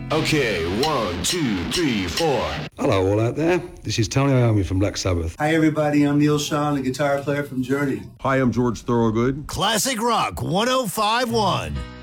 Okay, 1, 2, 3, 4. Hello, all out there. This is Tony Iommi from Black Sabbath. Hi, everybody. I'm Neil Schon, the guitar player from Journey. Hi, I'm George Thorogood. Classic Rock 1051.